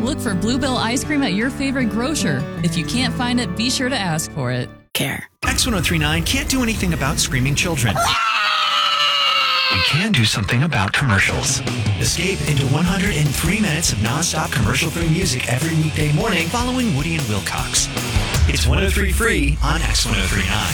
Look for Bluebell ice cream at your favorite grocer. If you can't find it, be sure to ask for it. Care. X1039 can't do anything about screaming children. We can do something about commercials. Escape into 103 minutes of nonstop commercial-free music every weekday morning following Woody and Wilcox. It's 103 free on X1039.